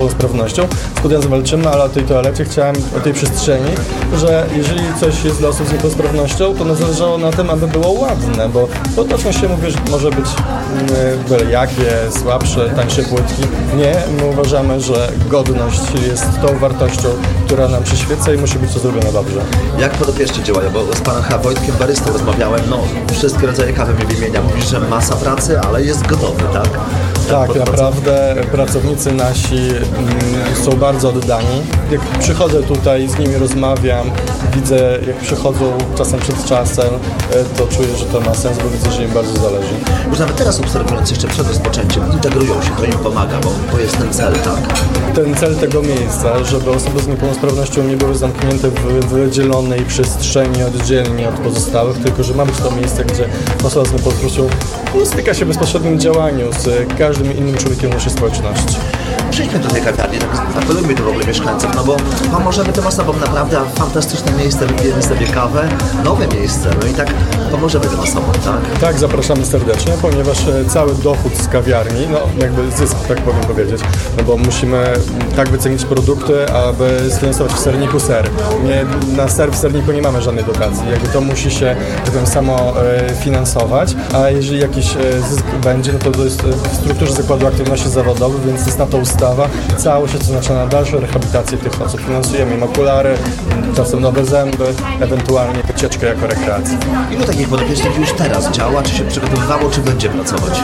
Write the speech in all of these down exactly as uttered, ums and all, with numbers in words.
niepełnosprawnością. Studia walczymy, ale o tej toalecie chciałem, o tej przestrzeni, że jeżeli coś jest dla osób z niepełnosprawnością, to zależało na tym, aby było ładne, bo potocznie się mówi, że może być byle jakie, słabsze, tańsze płytki. Nie, my uważamy, że godność jest tą wartością, która nam przyświeca i musi być to zrobione dobrze. Jak podopieczni działają? Bo z panem Wojtkiem barystą rozmawiałem, no wszystkie rodzaje kawy mi wymienia. Mówisz, że masa pracy, ale jest gotowy, tak? Tak, naprawdę pracownicy nasi mm, są bardzo oddani. Jak przychodzę tutaj, z nimi rozmawiam, widzę jak przychodzą czasem przed czasem, to czuję, że to ma sens, bo widzę, że im bardzo zależy. Już nawet teraz obserwując jeszcze przed rozpoczęciem, integrują się, to im pomaga, bo to jest ten cel, tak? Ten cel tego miejsca, żeby osoby z niepełnosprawnością nie były zamknięte w wydzielonej przestrzeni oddzielnie od pozostałych, tylko że ma być to miejsce, gdzie osoba z niepełnosprawnością styka się w bezpośrednim działaniu z każdym innym człowiekiem naszej społeczności. Przyjdźmy do tej kawiarni, tak apelujmy tu w ogóle mieszkańców, no bo pomożemy tym osobom naprawdę, fantastyczne miejsce, wypijemy sobie kawę, nowe miejsce, no i tak pomożemy tym osobom, tak? Tak, zapraszamy serdecznie, ponieważ cały dochód z kawiarni, no jakby zysk, tak powiem powiedzieć, no bo musimy tak wycenić produkty, aby sfinansować w serniku ser. Nie, na ser w serniku nie mamy żadnej dotacji, jakby to musi się, tak powiem, samo e, finansować, a jeżeli jakiś e, zysk będzie, no to to jest w strukturze zakładu aktywności zawodowych, więc jest na to ustawa, całość przeznacza na dalszą rehabilitację tych osób. Finansujemy im okulary, czasem nowe zęby, ewentualnie wycieczkę jako rekreację. Ilu takich podopiecznych już teraz działa, czy się przygotowywało, czy będzie pracować?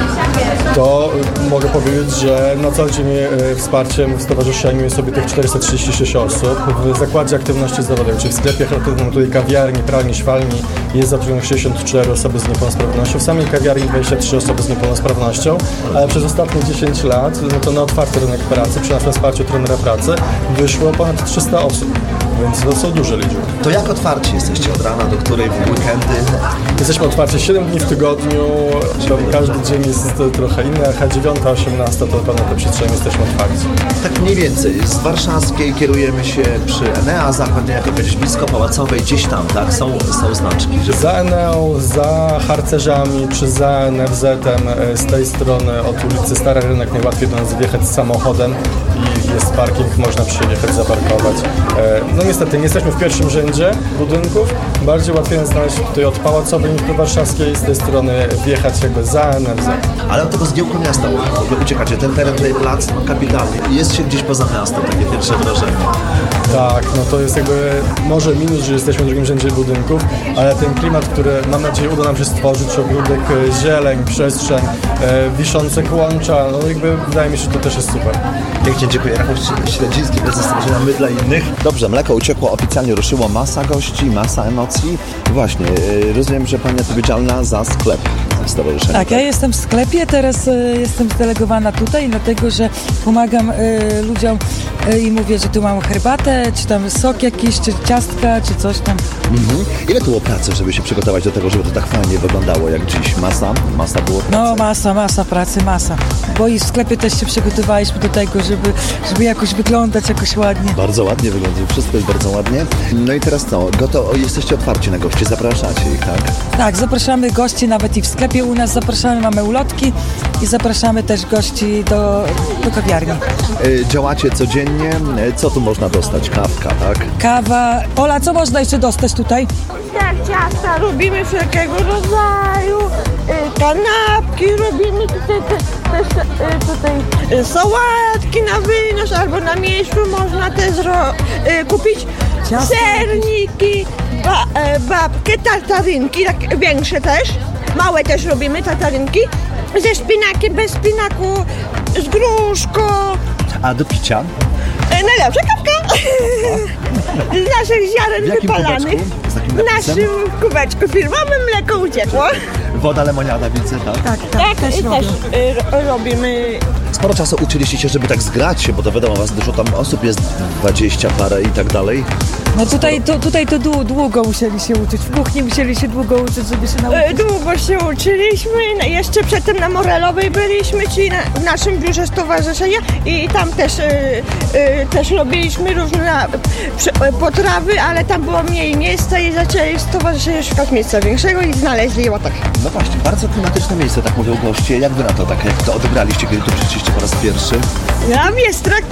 To mogę powiedzieć, że na co dzień wsparciem w stowarzyszeniu jest sobie tych czterysta trzydzieści sześć osób. W zakładzie aktywności zawodowej, czyli w sklepie charytatywnym, tutaj kawiarni, pralni, szwalni jest zatrudnionych sześćdziesiąt cztery osoby z niepełnosprawnością. W samej kawiarni dwadzieścia trzy osoby z niepełnosprawnością, ale przez ostatnie dziesięć lat, no to na otwarty rynek pracy, przy naszym wsparciu trenera pracy, wyszło ponad trzysta osób. Więc to są duże liczby. To jak otwarci jesteście od rana, do której w weekendy? Jesteśmy otwarci siedem dni w tygodniu, każdy dzień jest trochę inny, a dziewiąta, osiemnasta to pewno te przestrzenie jesteśmy otwarci. Tak mniej więcej, z warszawskiej kierujemy się przy Enea, zakład, jak powiedzieć, blisko Pałacowej, gdzieś tam, tak? Są, są znaczki. Żeby... Za Eneą, za harcerzami, czy za N F Z-em z tej strony od ulicy Stary Rynek najłatwiej do nas wjechać samochodem i jest parking, można przyjechać, zaparkować. No niestety, nie jesteśmy w pierwszym rzędzie budynków, bardziej łatwiej nas znaleźć tutaj od Pałacowej niż do Warszawskiej, z tej strony wjechać jakby za N F Z. Ale od tego zgiełku miasta, w ogóle uciekacie, ten teren, tutaj plac, no kapitalny, jest się gdzieś poza miastem, takie pierwsze wrażenie. Tak, no to jest jakby może minus, że jesteśmy w drugim rzędzie budynków, ale ten klimat, który mam nadzieję uda nam się stworzyć, ogródek, zieleń, przestrzeń, e, wiszące kłącza, no jakby wydaje mi się, że to też jest super. Pięknie dziękuję. Rafał Śledziński, prezes Stowarzyszenia My dla Innych. Dobrze, mleko uciekło, oficjalnie ruszyło, masa gości, masa emocji. Właśnie, rozumiem, że pani odpowiedzialna za sklep stowarzyszenia. Tak, ja jestem w sklepie, teraz y, jestem zdelegowana tutaj, dlatego że pomagam y, ludziom y, i mówię, że tu mam herbatę, czy tam sok jakiś, czy ciastka, czy coś tam. Mhm. Ile tu było pracy, żeby się przygotować do tego, żeby to tak fajnie wyglądało jak dziś? Masa? Masa było pracy? No masa, masa pracy, masa. Bo i w sklepie też się przygotowaliśmy do tego, żeby, żeby jakoś wyglądać jakoś ładnie. Bardzo ładnie wygląda, wszystko jest bardzo ładnie. No i teraz co? Goto, jesteście otwarci na gości, zapraszacie ich, tak? Tak, zapraszamy gości, nawet i w sklepie u nas zapraszamy, mamy ulotki i zapraszamy też gości do, do kawiarni. Yy, działacie codziennie, co tu można dostać? Kawka, tak? Kawa. Ola, co można jeszcze dostać tutaj? Tak, ciasta robimy wszelkiego rodzaju, y, kanapki robimy, tutaj te, też y, tutaj y, sałatki na wynos albo na miejscu można też ro, y, kupić Ciasto. Serniki, ba, y, babkę, tartarynki, tak, większe też, małe też robimy tartarynki, ze szpinakiem, bez szpinaku, z gruszką. A do picia? Y, najlepsza kawka z naszych ziaren wypalanych. W naszym kubeczku firmowy mleko uciekło. Woda lemoniada, widzę, tak? Tak, tak, Tak, też też, robię. y, robimy. Sporo czasu uczyliście się, żeby tak zgrać się, bo to wiadomo, was dużo tam osób jest, dwadzieścia parę i tak dalej. No tutaj to, tutaj to dłu- długo musieli się uczyć, w kuchni musieli się długo uczyć, żeby się nauczyć. Y, Długo się uczyliśmy, no, jeszcze przedtem na Morelowej byliśmy, czyli na, w naszym biurze stowarzyszenia i tam też, y, y, też robiliśmy różne przy, y, potrawy, ale tam było mniej miejsca i zaczęli stowarzyszenie szukać miejsca większego i znaleźli ją tak. No właśnie, bardzo klimatyczne miejsce, tak mówią goście. Jak wy na to, tak jak to odebraliście, kiedy tu przyszliście po raz pierwszy? Ja jest traktor.